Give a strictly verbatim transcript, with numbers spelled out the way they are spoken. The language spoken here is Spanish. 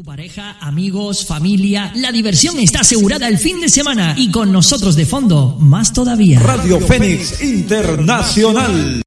Pareja, amigos, familia, la diversión está asegurada el fin de semana y con nosotros de fondo, más todavía. Radio Fénix Internacional.